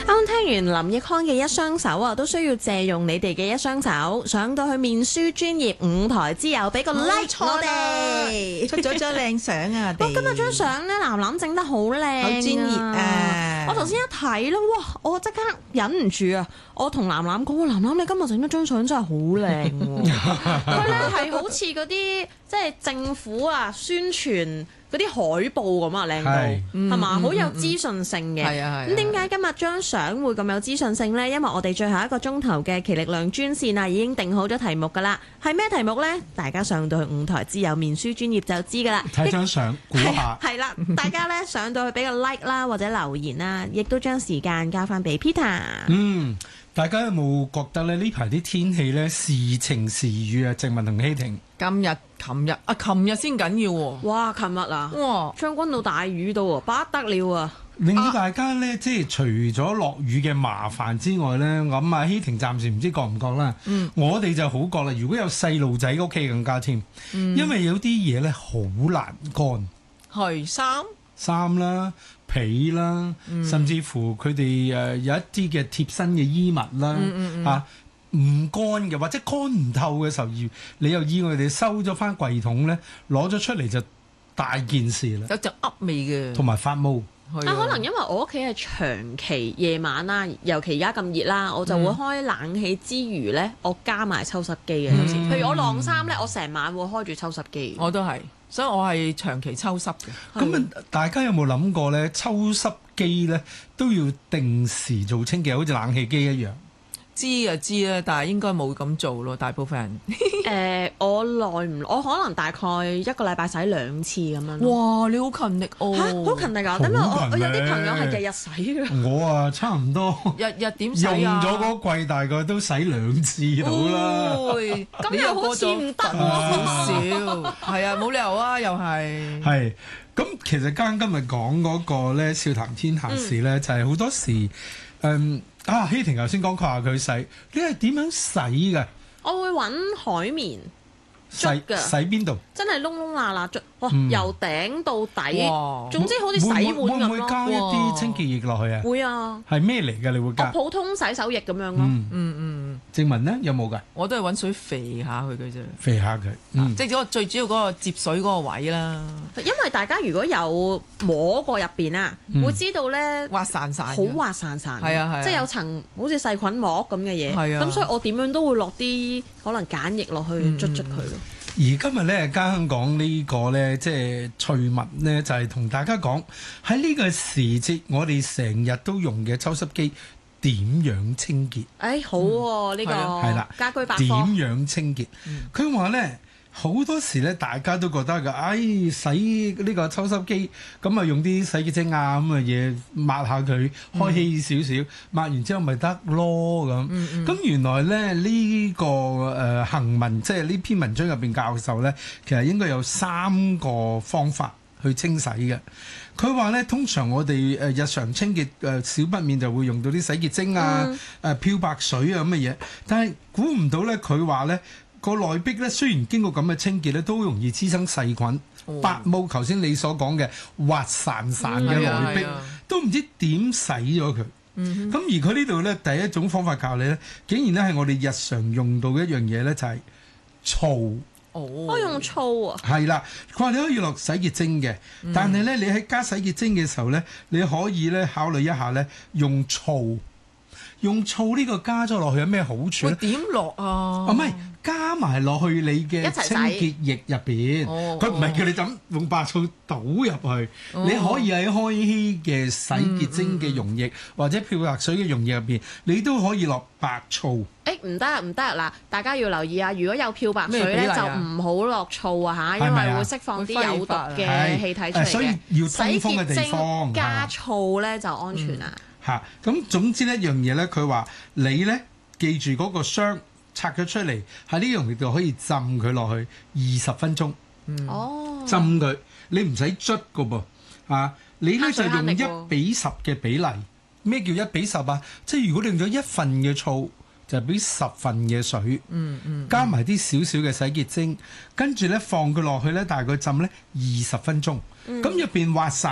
啱聽完林奕匡嘅一雙手啊，都需要借用你哋嘅一雙手，上到去面書專頁舞台之友，俾個 like 我哋， 出咗張靚相啊！我哋今日張相咧，藍藍整得好靚， 好專業啊！ 我頭先一睇咧，哇！我即刻忍唔住啊！我同藍藍講：藍藍，你今日整咗張相真係好靚喎！佢咧係好似嗰啲即係政府啊宣傳嗰啲海報咁啊，靚到係嘛，好有資訊性嘅。咁點解今日張相會咁有資訊性呢？因為我哋最後一個鐘頭嘅奇力量專線啊，已經定好咗題目㗎啦。係咩題目呢？大家上到去舞台之友面書專頁就知㗎啦。 睇張相估下。 係啦，大家呢上到去俾個 like 啦，或者留言啦，亦都將時間交翻俾 Peter。 大家有冇覺得咧？呢排啲天氣咧時晴時雨啊！靜文同希婷， 琴日先緊要喎。 哇！琴日啊，哇！將軍澳大雨到喎，不得了啊！ 令到大家咧，即係除咗落雨嘅麻煩之外咧，我諗啊希婷暫時唔知覺唔覺啦。我哋就好覺啦。如果有細路仔屋企更加添，因為有啲嘢咧好難乾， 係衫啦、被啦，甚至乎佢哋有一啲嘅貼身嘅衣物啦，唔乾嘅或者乾唔透嘅時候，你又意外地收咗翻櫃桶咧，攞咗出嚟就大件事啦。 有陣噏味嘅， 同埋發毛。 可能因為我屋企係長期夜晚啦，尤其而家咁熱啦，我就會開冷氣之餘咧，我加埋抽濕機嘅。有時譬如我晾衫咧，我成晚會開住抽濕機。 我都係，所以我係長期抽濕嘅。 咁大家有冇諗過咧？抽濕機咧都要定時做清潔，好似冷氣機一樣。 知啊知啊，但係應該冇咁做咯，大部分人。 我可能大概一個禮拜洗2次咁樣。 哇！你好勤力哦。 好勤力㗎！等我有啲朋友係日日洗㗎。 我啊差唔多。 日點洗啊？ 用咗嗰櫃大概都洗2次到啦。 咁又好似唔得喎。 好少。係啊，冇理由啊，又係。 係。咁其實今日講嗰個咧笑談天下事咧，就係好多時希婷頭先講佢話佢洗，你係點樣洗㗎？ 我會揾海綿捽㗎。 洗邊度？ 真係窿窿罅罅捽，由頂到底，總之好似洗碗咁咯。 會唔會加一啲清潔液落去啊？ 會啊。係咩嚟㗎？你會加？ 普通洗手液咁樣咯。 靜文呢？有冇㗎？ 我都係揾水肥下佢嘅啫。 肥下佢， 即係嗰個最主要嗰個接水嗰個位啦。 因為大家如果有摸過入邊啊，會知道咧滑潺潺， 好滑潺潺。 係啊， 即係有層好似細菌膜咁嘅嘢。 係啊。 咁所以我點樣都會落啲可能鹼液落去捽捽佢咯。 而今日咧，家香港呢個咧，即係趣聞咧，就係同大家講喺呢個時節，我哋成日都用嘅抽濕機點樣清潔？ 好喎，呢個係啦， 家居百科點樣清潔？佢話咧。好多時咧，大家都覺得㗎，洗呢個抽濕機咁啊，用啲洗潔精啊咁嘅嘢抹下佢，開稀少少，抹完之後咪得咯咁。咁原來咧呢個行文，即係呢篇文章入邊教授咧，其實應該有3個方法去清洗嘅。佢話咧，通常我哋日常清潔少不免就會用到啲洗潔精啊、漂白水啊咁嘅嘢，但係估唔到咧，佢話咧。個內壁咧，雖然經過咁嘅清潔咧，都容易滋生細菌、白毛。頭先你所講嘅滑潺潺嘅內壁，都唔知點洗咗佢。咁而佢呢度咧，第一種方法教你咧，竟然咧係我哋日常用到嘅一樣嘢咧，就係醋。 我用醋啊。 係啦，佢話你可以落洗潔精嘅，但係咧你喺加洗潔精嘅時候咧，你可以咧考慮一下咧用醋。用醋呢個加咗落去有咩好處咧？ 點落啊？ 唔係加埋落去你嘅清潔液入邊，佢唔係叫你咁用白醋倒入去，你可以喺開稀嘅洗潔精嘅溶液或者漂白水嘅溶液入邊，你都可以落白醋。 唔得嗱，大家要留意啊！如果有漂白水咧，就唔好落醋啊嚇，因為會釋放啲有毒嘅氣體出嚟嘅。 所以要通風嘅地方加醋咧就安全啦。 咁總之一樣嘢咧，佢話你咧記住嗰個箱拆咗出嚟，喺呢容易度可以浸佢落去20分鐘。浸佢，你唔使捽噶噃。你咧就用1:10嘅比例。咩叫1:10啊？即係如果你用咗1份嘅醋，就俾10份嘅水，加埋啲少少嘅洗潔精，跟住咧放佢落去咧，大概浸咧20分鐘。咁入邊滑潺